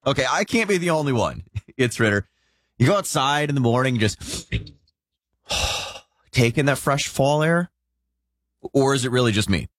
Okay, I can't be the only one. It's Ritter. You go outside in the morning, just taking that fresh fall air, or is it really just me?